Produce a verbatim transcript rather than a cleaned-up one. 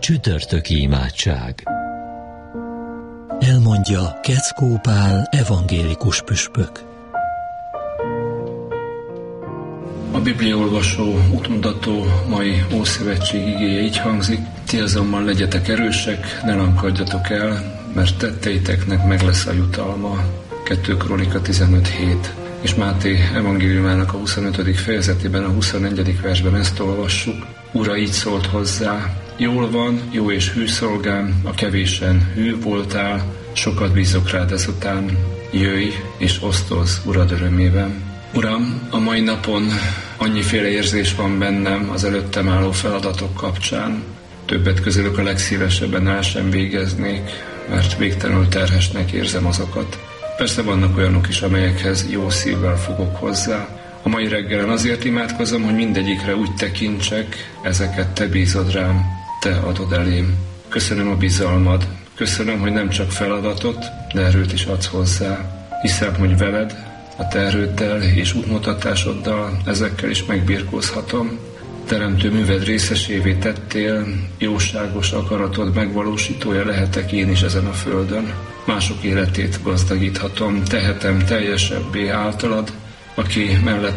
Csütörtöki imádság. Elmondja Keckó Pál evangélikus püspök. A bibliaolvasó útmutató mai Ószövetség igéje így hangzik: ti azonban legyetek erősek, ne lankadjatok el, mert tetteiteknek meg lesz a jutalma. kettő Krónika tizenöt hét. És Máté evangéliumának a huszonötödik fejezetében, a huszonegyedik versben ezt olvassuk. Ura így szólt hozzá: jól van, jó és hű szolgám, a kevésen hű voltál, sokat bízok rád ezután. Jöjj és osztozz urad örömében. Uram, a mai napon annyiféle érzés van bennem az előttem álló feladatok kapcsán. Többet közülük a legszívesebben el sem végeznék, mert végtelenül terhesnek érzem azokat. Persze vannak olyanok is, amelyekhez jó szívvel fogok hozzá. A mai reggelen azért imádkozom, hogy mindegyikre úgy tekintsek, ezeket te bízod rám, te adod elém. Köszönöm a bizalmad, köszönöm, hogy nem csak feladatot, de erőt is adsz hozzá. Hiszem, hogy veled, a te erőddel és útmutatásoddal ezekkel is megbirkózhatom. Teremtő műved részesévé tettél, jóságos akaratod megvalósítója lehetek én is ezen a földön. Mások életét gazdagíthatom, tehetem teljesebbé általad, aki mellett